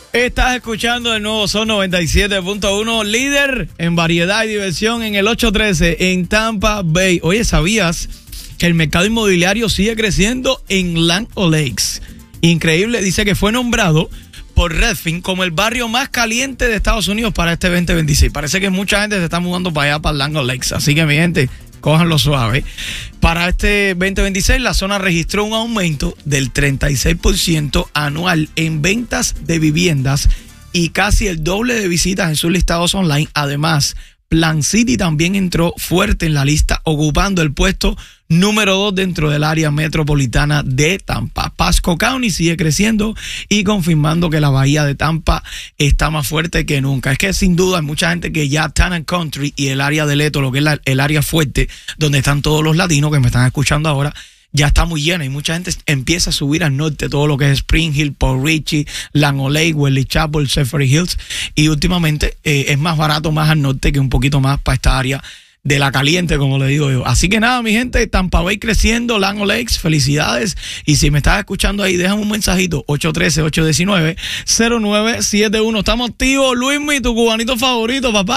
Estás escuchando el nuevo Son 97.1, líder en variedad y diversión en el 813 en Tampa Bay. Oye, ¿sabías que el mercado inmobiliario sigue creciendo en Land O'Lakes? Increíble, dice que fue nombrado por Redfin como el barrio más caliente de Estados Unidos para este 2026. Parece que mucha gente se está mudando para allá, para Land O'Lakes. Así que, mi gente, cójanlo suave. Para este 2026, la zona registró un aumento del 36% anual en ventas de viviendas y casi el doble de visitas en sus listados online. Además, Plan City también entró fuerte en la lista, ocupando el puesto número 2 dentro del área metropolitana de Tampa. Pasco County sigue creciendo y confirmando que la bahía de Tampa está más fuerte que nunca. Es que sin duda hay mucha gente que ya Town & Country y el área de Leto, lo que es el área fuerte, donde están todos los latinos que me están escuchando ahora, ya está muy llena y mucha gente empieza a subir al norte, todo lo que es Spring Hill, Port Richey, Land O'Lakes, Wesley Chapel, Zephyr Hills, y últimamente es más barato más al norte que un poquito más para esta área de la caliente, como le digo yo. Así que nada, mi gente, Tampa Bay creciendo, Land O'Lakes, felicidades. Y si me estás escuchando ahí, déjame un mensajito, 813-819-0971. Estamos activos. Luismi, tu cubanito favorito, papá.